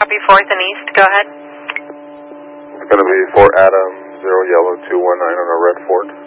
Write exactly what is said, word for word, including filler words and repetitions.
Copy fourth and east, go ahead. It's going to be four Adam, zero Yellow, two one nine on a red Ford.